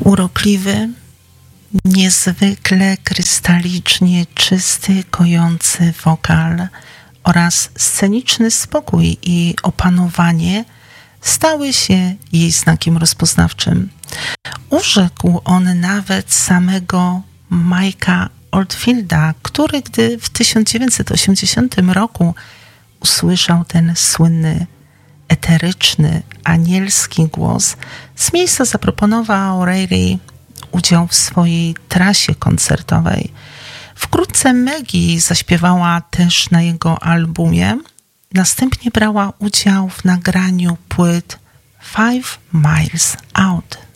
Urokliwy, niezwykle krystalicznie czysty, kojący wokal oraz sceniczny spokój i opanowanie stały się jej znakiem rozpoznawczym. Urzekł on nawet samego Mike'a Oldfielda, który gdy w 1980 roku usłyszał ten słynny, eteryczny, anielski głos, z miejsca zaproponował O'Reilly udział w swojej trasie koncertowej. Wkrótce Maggie zaśpiewała też na jego albumie. Następnie brała udział w nagraniu płyt 5 Miles Out.